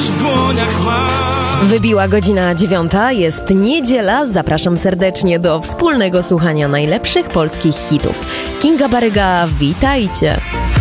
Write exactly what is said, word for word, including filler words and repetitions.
przecież w dłoniach mam. Wybiła godzina dziewiąta, jest niedziela. Zapraszam serdecznie do wspólnego słuchania najlepszych polskich hitów. Kinga Baryga, witajcie.